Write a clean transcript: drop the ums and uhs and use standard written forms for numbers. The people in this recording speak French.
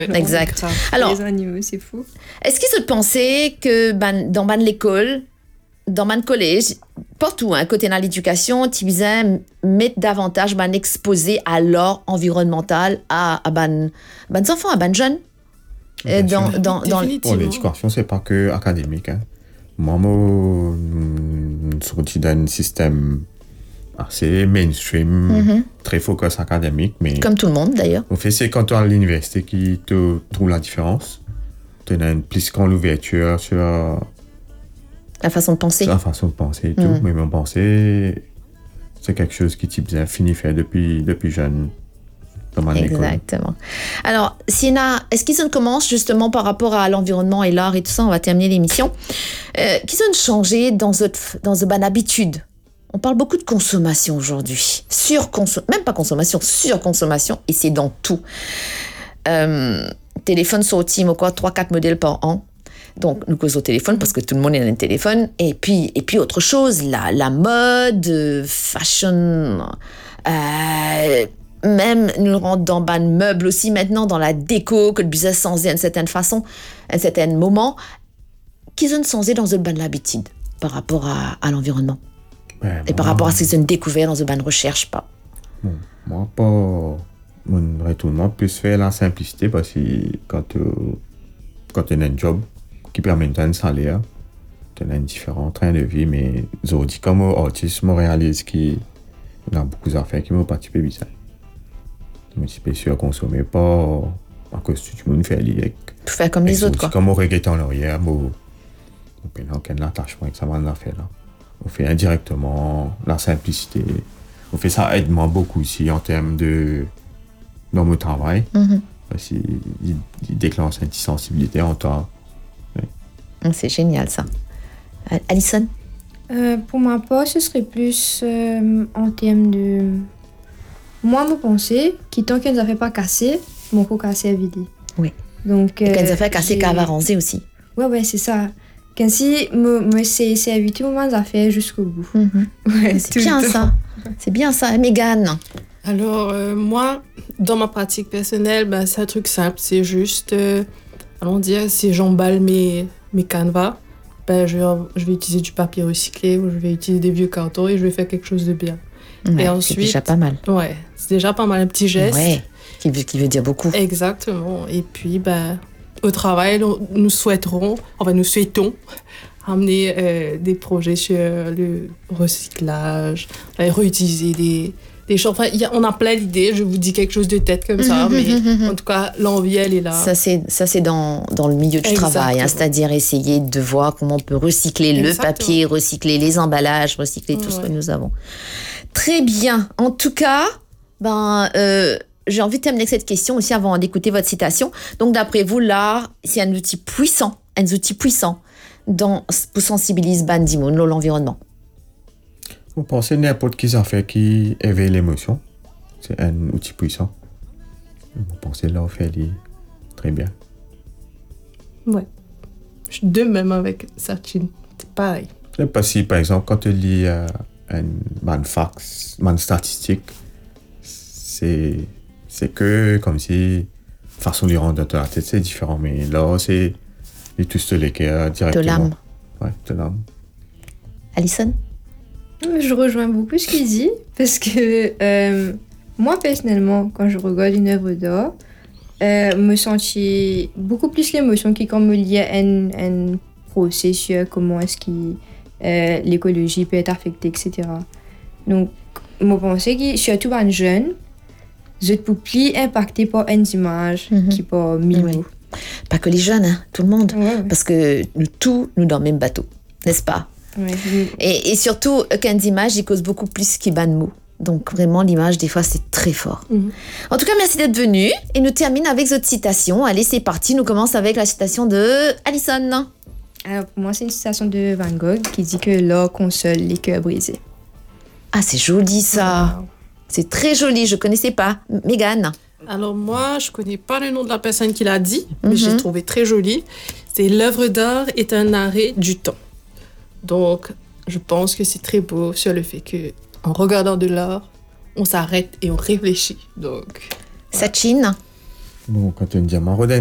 Exact. Alors, les animaux, c'est fou. Est-ce qu'ils se pensaient que dans l'école, dans le collège, partout, côté dans l'éducation, tu disais mettre davantage exposé à l'art environnemental à enfants, à jeunes? Pour l'éducation, c'est pas que académique. Moi, je suis dans un système assez mainstream, très focus académique. Mais comme tout le monde, d'ailleurs. En fait, c'est quand tu es à l'université qui te trouve la différence. Tu as plus qu'en l'ouverture sur la façon de penser. La façon de penser et tout. Mais mon pensée, c'est quelque chose qui t'y bien fini faire depuis jeune. Exactement. Alors, Sienna, est-ce qu'ils commencent justement par rapport à l'environnement et l'art et tout ça, on va terminer l'émission, qu'ils ont changé dans une habitude? On parle beaucoup de consommation aujourd'hui. Même pas consommation, surconsommation, et c'est dans tout. Téléphone sorti, 3-4 modèles par an. Donc, nous causons au téléphone parce que tout le monde a un téléphone. Et puis autre chose, la mode, fashion, même nous rentrons dans le meuble aussi maintenant, dans la déco, que le business s'en d'une certaine façon, à un certain moment, qu'ils ont changé dans une bonne habitude par rapport à l'environnement. Et par rapport à ce qu'ils ont découvert dans une bonne recherche, pas. Moi, pas. Mon retournement plus faire la simplicité parce que quand tu as un job qui permet un salaire, tu as un différent train de vie, mais je dis comme artiste, je réalise qu'il y a beaucoup d'affaires qui m'ont pas typé bizarre. Je suis pas sûr de consommer pas à cause du monde fait lier. Pour faire comme les autres, quoi. Comme on regrette en arrière, on peut aucun attachement avec ça, on a fait là. On fait indirectement la simplicité. On fait ça aide-moi beaucoup aussi en termes de dans mon travail. Parce qu'il déclenche une sensibilité en toi. Oui. C'est génial ça. Alison? Pour ma part, ce serait plus en termes de... Moi, je pensais que tant qu'elles n'avaient pas cassé, mon coup cassé à vider. Oui. Donc, qu'elles avaient cassé, qu'elles avaient arrangé aussi. Ouais, c'est ça. Quand si, c'est éviter au moins d'affaires jusqu'au bout. Ouais, c'est bien ça. C'est bien ça. Mégane? Alors, moi, dans ma pratique personnelle, c'est un truc simple. C'est juste, allons dire, si j'emballe mes canevas, je vais utiliser du papier recyclé ou je vais utiliser des vieux cartons et je vais faire quelque chose de bien. Ouais, et ensuite, c'est déjà pas mal. Ouais, c'est déjà pas mal, un petit geste. Ouais, qui veut dire beaucoup. Exactement. Et puis, au travail, nous souhaitons amener des projets sur le recyclage, réutiliser des choses. Enfin, on a plein d'idées, je vous dis quelque chose de tête comme ça, mais en tout cas, l'envie, elle est là. Ça, c'est dans le milieu du travail, c'est-à-dire essayer de voir comment on peut recycler le papier, recycler les emballages, recycler tout ce que nous avons. Très bien. En tout cas, j'ai envie de terminer cette question aussi avant d'écouter votre citation. Donc, d'après vous, l'art, c'est un outil puissant pour sensibiliser l'environnement. Vous pensez n'importe qui en fait qui éveille l'émotion, c'est un outil puissant. Vous pensez là, on fait très bien. Ouais. Je suis de même avec Sachin. C'est pareil. Je sais pas si, par exemple, quand tu lis une fax, une statistique, c'est que comme si façon de rendre dans la tête, c'est différent. Mais là, c'est tout ce l'équerre directement. De l'âme. Ouais, de l'âme. Alison? Je rejoins beaucoup ce qu'il dit parce que moi, personnellement, quand je regarde une œuvre d'art, me sentis beaucoup plus l'émotion qui quand me liait à un procès sur comment est-ce que l'écologie peut être affectée, etc. Donc, je pense que surtout un jeune, je peux plus impacter par une image qui par mille mots. Pas que les jeunes, tout le monde. Ouais. Parce que nous dans le même bateau, n'est-ce pas? Ouais. Et surtout, qu'un image, il cause beaucoup plus qu'il ban de mots. Donc vraiment, l'image, des fois, c'est très fort. En tout cas, merci d'être venu. Et nous terminons avec votre citation. Allez, c'est parti. Nous commençons avec la citation de Alison. Alors, pour moi, c'est une citation de Van Gogh qui dit que l'art console les cœurs brisés. Ah, c'est joli, ça. Wow. C'est très joli. Je ne connaissais pas. Mégane? Alors moi, je connais pas le nom de la personne qui l'a dit, mais j'ai trouvé très joli. C'est l'œuvre d'art est un arrêt du temps. Donc, je pense que c'est très beau sur le fait que, en regardant de l'art, on s'arrête et on réfléchit. Donc, Sachin? Bon, quand on dit diamant